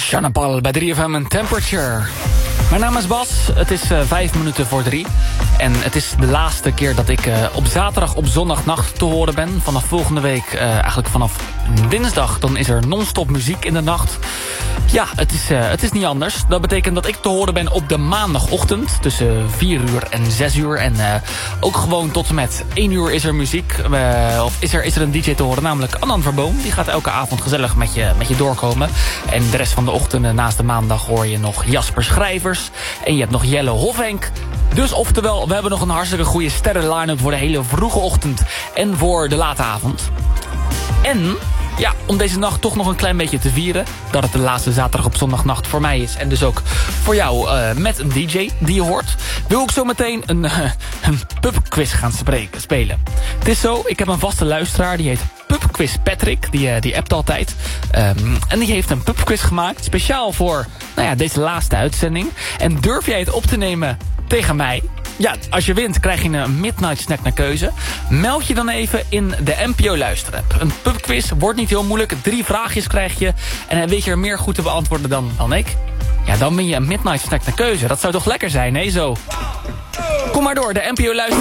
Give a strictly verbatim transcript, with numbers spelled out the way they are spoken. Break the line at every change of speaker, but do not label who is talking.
Sean Paul bij drie F M en Temperature. Mijn naam is Bas, het is uh, vijf minuten voor drie. En het is de laatste keer dat ik uh, op zaterdag op zondagnacht te horen ben. Vanaf volgende week, uh, eigenlijk vanaf dinsdag, dan is er non-stop muziek in de nacht. Ja, het is, uh, het is niet anders. Dat betekent dat ik te horen ben op de maandagochtend tussen vier uur en zes uur. En uh, ook gewoon tot en met één uur is er muziek. Uh, of is er, is er een D J te horen, namelijk Anand Verboom. Die gaat elke avond gezellig met je, met je doorkomen. En de rest van de ochtenden naast de maandag hoor je nog Jasper Schrijvers. En je hebt nog Jelle Hofhenk. Dus oftewel, we hebben nog een hartstikke goede sterren line-up voor de hele vroege ochtend en voor de late avond. En ja, om deze nacht toch nog een klein beetje te vieren, dat het de laatste zaterdag op zondagnacht voor mij is en dus ook voor jou uh, met een D J die je hoort, wil ik zo meteen een, uh, een pubquiz gaan spreken, spelen. Het is zo, ik heb een vaste luisteraar, die heet Pubquiz Patrick, die, uh, die appt altijd. Um, en die heeft een pubquiz gemaakt, speciaal voor nou ja, deze laatste uitzending. En durf jij het op te nemen tegen mij? Ja, als je wint krijg je een midnight snack naar keuze. Meld je dan even in de N P O luisterapp. Een pubquiz wordt niet heel moeilijk. Drie vraagjes krijg je. En weet je er meer goed te beantwoorden dan, dan ik? Ja, dan ben je een midnight snack naar keuze. Dat zou toch lekker zijn, hè, zo? Kom maar door, de N P O luisterapp.